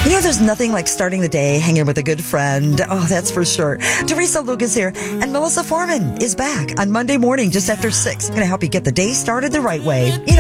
There's nothing like starting the day hanging with a good friend. Oh, that's for sure. Teresa Lucas here, and Melissa Foreman is back on Monday morning just after 6. Going to help you get the day started the right way.